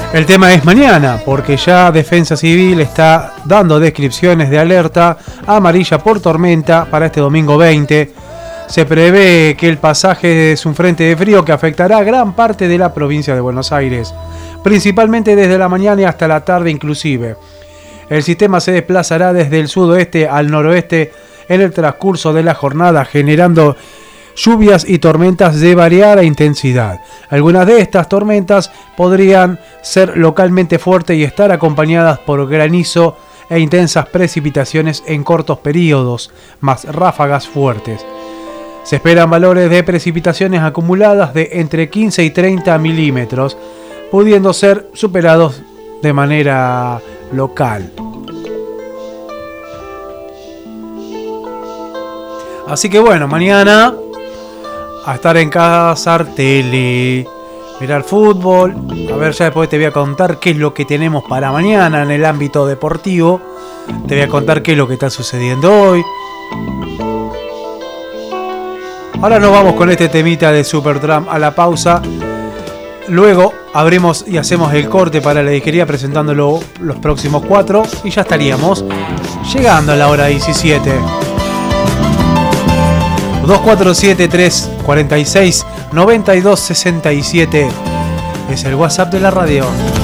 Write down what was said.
El tema es mañana, porque ya Defensa Civil está dando descripciones de alerta amarilla por tormenta para este domingo 20. Se prevé que el pasaje es un frente de frío que afectará a gran parte de la provincia de Buenos Aires, principalmente desde la mañana y hasta la tarde inclusive. El sistema se desplazará desde el sudoeste al noroeste en el transcurso de la jornada, generando lluvias y tormentas de variada intensidad. Algunas de estas tormentas podrían ser localmente fuertes y estar acompañadas por granizo e intensas precipitaciones en cortos periodos, más ráfagas fuertes. Se esperan valores de precipitaciones acumuladas de entre 15 y 30 milímetros, pudiendo ser superados de manera local. Así que bueno, mañana a estar en casa, tele, mirar fútbol. A ver, ya después te voy a contar qué es lo que tenemos para mañana en el ámbito deportivo. Te voy a contar qué es lo que está sucediendo hoy. Ahora nos vamos con este temita de Supertramp a la pausa. Luego abrimos y hacemos el corte para la disquería presentándolo los próximos 4 y ya estaríamos llegando a la hora 17. 2473-46-9267 es el WhatsApp de la radio.